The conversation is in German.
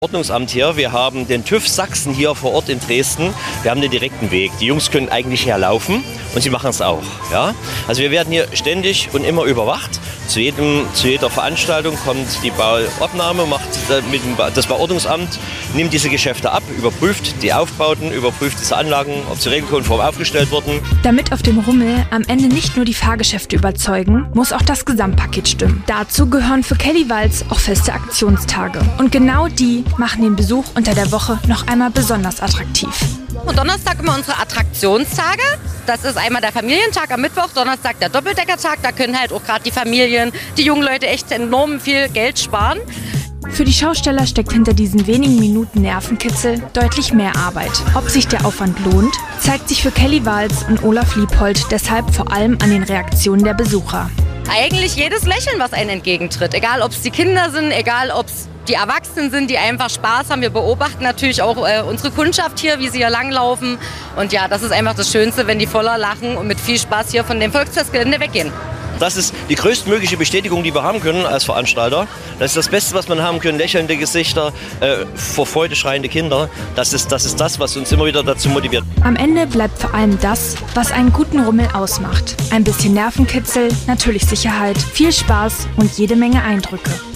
Ordnungsamt hier. Wir haben den TÜV Sachsen hier vor Ort in Dresden. Wir haben den direkten Weg. Die Jungs können eigentlich herlaufen und sie machen es auch. Ja? Also wir werden hier ständig und immer überwacht. Zu jeder Veranstaltung kommt die Bauordnung, das Bauordnungsamt nimmt diese Geschäfte ab, überprüft die Aufbauten, überprüft diese Anlagen, ob sie regelkonform aufgestellt wurden. Damit auf dem Rummel am Ende nicht nur die Fahrgeschäfte überzeugen, muss auch das Gesamtpaket stimmen. Dazu gehören für Kelly Walz auch feste Aktionstage. Und genau die machen den Besuch unter der Woche noch einmal besonders attraktiv. Und Donnerstag immer unsere Attraktionstage. Das ist einmal der Familientag am Mittwoch, Donnerstag der Doppeldeckertag. Da können halt auch gerade die Familien, die jungen Leute echt enorm viel Geld sparen. Für die Schausteller steckt hinter diesen wenigen Minuten Nervenkitzel deutlich mehr Arbeit. Ob sich der Aufwand lohnt, zeigt sich für Kelly Walz und Olaf Liebhold deshalb vor allem an den Reaktionen der Besucher. Eigentlich jedes Lächeln, was einem entgegentritt. Egal, ob es die Kinder sind, egal, ob es die Erwachsenen sind, die einfach Spaß haben. Wir beobachten natürlich auch unsere Kundschaft hier, wie sie hier langlaufen. Und ja, das ist einfach das Schönste, wenn die voller Lachen und mit viel Spaß hier von dem Volksfestgelände weggehen. Das ist die größtmögliche Bestätigung, die wir haben können als Veranstalter. Das ist das Beste, was man haben können. Lächelnde Gesichter, vor Freude schreiende Kinder. Das ist das, was uns immer wieder dazu motiviert. Am Ende bleibt vor allem das, was einen guten Rummel ausmacht. Ein bisschen Nervenkitzel, natürlich Sicherheit, viel Spaß und jede Menge Eindrücke.